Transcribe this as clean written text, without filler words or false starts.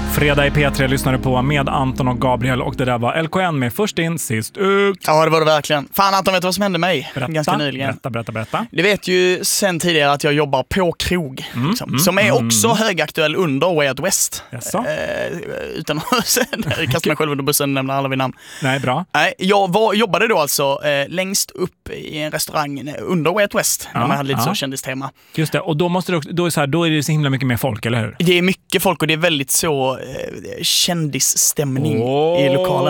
Fredag i P3 lyssnade på med Anton och Gabriel och det där var LKN med Först in, sist ut. Ja, det var det verkligen. Fan Anton, vet du vad som hände mig? Ganska nyligen. Berätta. Du vet ju sen tidigare att jag jobbar på krog. Som är också högaktuell under Way Out West. Utan att kasta mig själv under bussen och nämna alla vid namn. Nej, bra. Nej, jag jobbade då alltså längst upp i en restaurang under Way Out West. När man hade lite så kändistema. Just det, och då är det så himla mycket mer folk, eller hur? Det är mycket folk och det är väldigt så kändisstämning i lokalen.